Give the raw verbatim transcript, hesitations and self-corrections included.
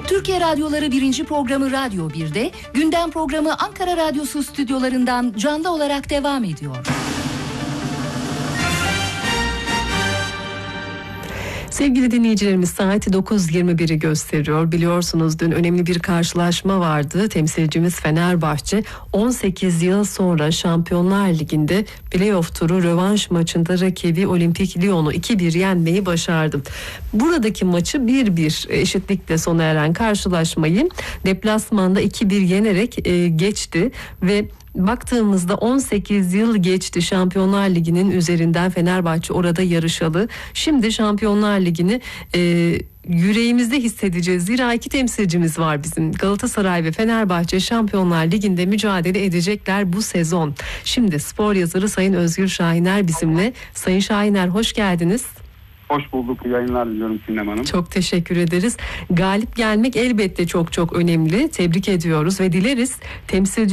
Türkiye Radyoları birinci programı Radyo bir'de, gündem programı Ankara Radyosu stüdyolarından canlı olarak devam ediyor. Sevgili dinleyicilerimiz, saati dokuz yirmi bir'i gösteriyor. Biliyorsunuz dün önemli bir karşılaşma vardı. Temsilcimiz Fenerbahçe on sekiz yıl sonra Şampiyonlar Ligi'nde playoff turu rövanş maçında rakibi Olimpik Lyon'u iki bir yenmeyi başardı. Buradaki maçı bir bir eşitlikle sona eren karşılaşmayı deplasmanda iki bir yenerek e, geçti ve baktığımızda on sekiz yıl geçti Şampiyonlar Ligi'nin üzerinden, Fenerbahçe orada yarışalı. Şimdi Şampiyonlar Ligi'ni e, yüreğimizde hissedeceğiz. Zira iki temsilcimiz var bizim. Galatasaray ve Fenerbahçe Şampiyonlar Ligi'nde mücadele edecekler bu sezon. Şimdi spor yazarı Sayın Özgür Şahiner bizimle. Sayın Şahiner, hoş geldiniz. Hoş bulduk. Yayınlar diliyorum Sinem Hanım. Çok teşekkür ederiz. Galip gelmek elbette çok çok önemli. Tebrik ediyoruz ve dileriz temsilci